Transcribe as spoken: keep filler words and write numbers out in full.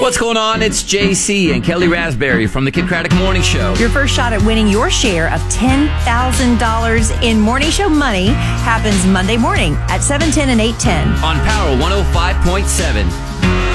What's going on? It's J C and Kelly Raspberry from the Kid Craddock Morning Show. Your first shot at winning your share of ten thousand dollars in Morning Show money happens Monday morning at seven ten and eight ten. On Power one oh five point seven.